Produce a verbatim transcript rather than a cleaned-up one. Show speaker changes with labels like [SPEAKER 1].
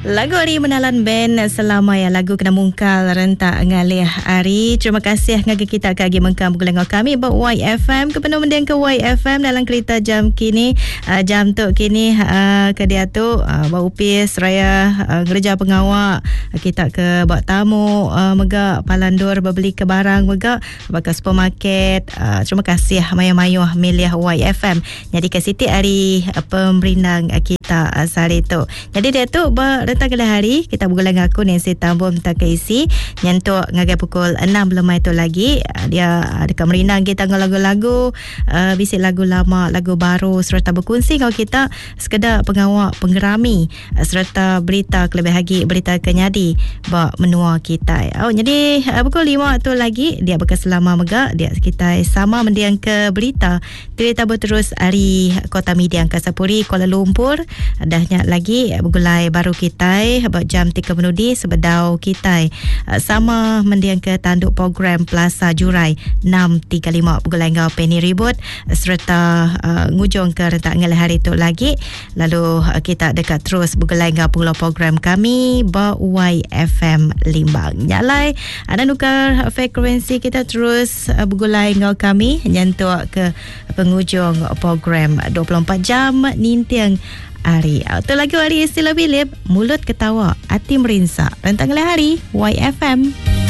[SPEAKER 1] Lagu hari menalan band selama ya lagu kena mungkal rentak ngalih hari. Terima kasih ngaga kita kagi mengkam bukulengo kami buat Y F M ke penuh mendiang ke Y F M dalam kereta jam kini uh, jam tu kini uh, ke dia tu uh, buat upis raya uh, gereja pengawak uh, kita ke buat tamu uh, megak palandur berbeli ke barang megak bakal supermarket. Uh, terima kasih mayu-mayu milih Y F M. Jadi ke Siti hari uh, pemberindang uh, kita uh, sehari tu. Jadi dia tu rentang kala hari kita bergulang aku Nancy Tambun tak keisi nyentuk ngagai pukul enam lemai tu lagi dia dekat merinang kita dengan lagu-lagu uh, bisik lagu lama lagu baru serta berkongsi kalau kita sekedar pengawak penggerami uh, serta berita kelebih lagi berita kenyadi bak menua kita. Oh, jadi uh, pukul lima tu lagi dia bakal selama megak dia kita sama mendiang ke berita cerita berterus hari Kota Media Angkasapuri Kuala Lumpur dah nyak lagi bergulai baru kita about jam tiga menudi sebedau kita uh, sama mendiang ke tanduk program Plaza Jurai enam tiga lima bergulai ngau Penny Ribut serta uh, ngujung ke rentak ngalih hari tu lagi lalu uh, kita dekat terus bergulai ngau pula program kami ba Y F M Limbang nyalai ada nukar frekuensi kita terus uh, bergulai ngau kami nyentuk ke penghujung program dua puluh empat jam nintiang hari. Itu lagu hari istilah Bilib, mulut ketawa, hati merinsak. Rentang hari Y F M.